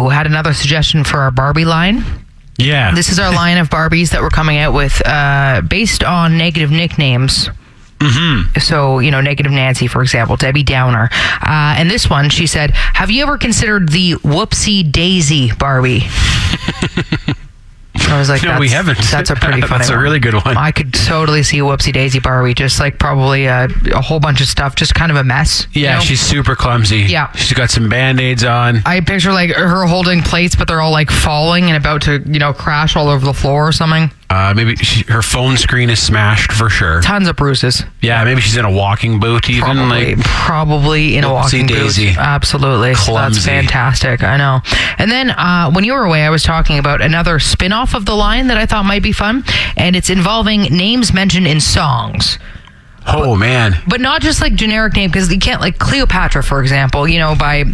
who had another suggestion for our Barbie line. Yeah. This is our line of Barbies that we're coming out with based on negative nicknames. Mm-hmm. So, Negative Nancy, for example, Debbie Downer. And this one, she said, have you ever considered the Whoopsie Daisy Barbie? I was like, no, we haven't. That's a pretty funny That's a really good one. I could totally see a Whoopsie Daisy Barbie, just like probably a whole bunch of stuff, just kind of a mess. Yeah, she's super clumsy. Yeah. She's got some Band-Aids on. I picture like her holding plates, but they're all like falling and about to, crash all over the floor or something. Maybe her phone screen is smashed for sure. Tons of bruises. Yeah, maybe she's in a walking boot even. Probably in a walking boot. Absolutely. So that's fantastic. I know. And then when you were away, I was talking about another spin-off of the line that I thought might be fun, and it's involving names mentioned in songs. Oh, man. But not just like generic name, because you can't, like Cleopatra, for example, by...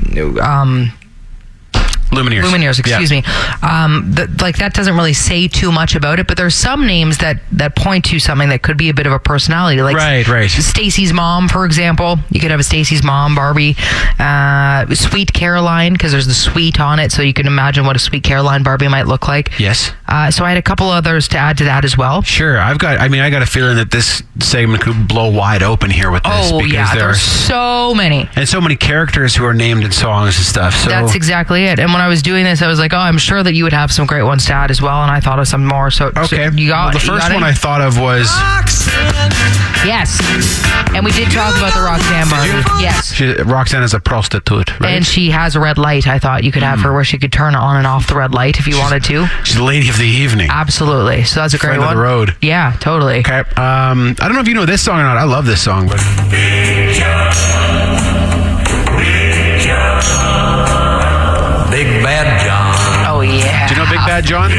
Lumineers, excuse me. That doesn't really say too much about it, but there's some names that point to something that could be a bit of a personality. Like right. Stacy's mom, for example. You could have a Stacy's mom Barbie. Sweet Caroline, because there's the sweet on it, so you can imagine what a Sweet Caroline Barbie might look like. Yes. So I had a couple others to add to that as well. Sure. I got a feeling that this segment could blow wide open here with this. Oh, yeah. There's so many. And so many characters who are named in songs and stuff. So that's exactly it. And when I was doing this, I was like, I'm sure that you would have some great ones to add as well, and I thought of some more. So okay. So the first one I thought of was yes, and we did talk about the Roxanne Barbie. Yes, Roxanne is a prostitute, right? And she has a red light. I thought you could have her where she could turn on and off the red light if you wanted to. She's the lady of the evening. Absolutely. So that's a great Friend one. Of the road. Yeah, totally. Okay. I don't know if you know this song or not. I love this song, but. Big Bad John. Oh, yeah. Do you know Big Bad John?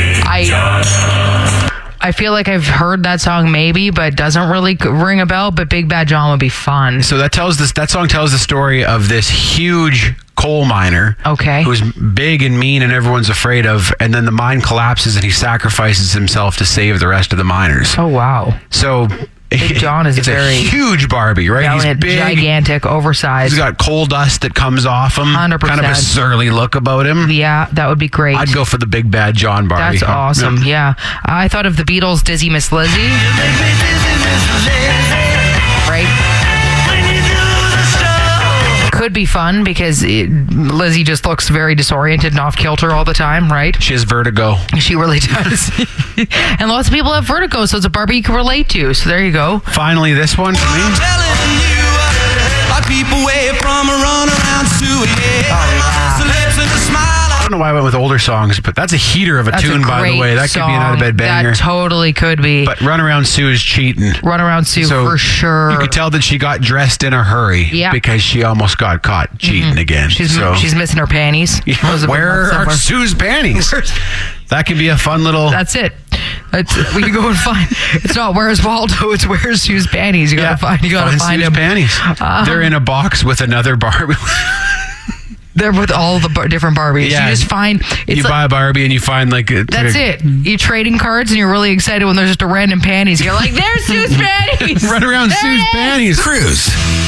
I feel like I've heard that song maybe, but doesn't really ring a bell, but Big Bad John would be fun. So that song tells the story of this huge coal miner. Okay. Who's big and mean and everyone's afraid of, and then the mine collapses and he sacrifices himself to save the rest of the miners. Oh, wow. So... Big John is it's very... a huge Barbie, right? He's big, gigantic, oversized. He's got coal dust that comes off him. 100%. Kind of a surly look about him. Yeah, that would be great. I'd go for the Big Bad John Barbie. That's awesome, yeah. I thought of the Beatles' Dizzy Miss Lizzy. Right? Could be fun because Lizzie just looks very disoriented and off kilter all the time, right? She has vertigo. She really does. And lots of people have vertigo, so it's a Barbie you can relate to. So there you go. Finally, this one for me. I don't know why I went with older songs, but that's a heater of a tune, by the way. That could be an out-of-bed banger. That totally could be. But Run Around Sue is cheating. Run Around Sue, for sure. You could tell that she got dressed in a hurry because she almost got caught cheating again. She's missing her panties. Where are Sue's panties? That could be a fun little... That's it. We can go and find... It's not where's Waldo, it's where's Sue's panties. You gotta find Sue's him. Panties. They're in a box with another Barbie. They're with all the different Barbies. Yeah. You just find... You buy a Barbie and you find like... That's it. You trading cards and you're really excited when there's just a random panties. You're like, there's Sue's panties! Run around Sue's panties. Cruise.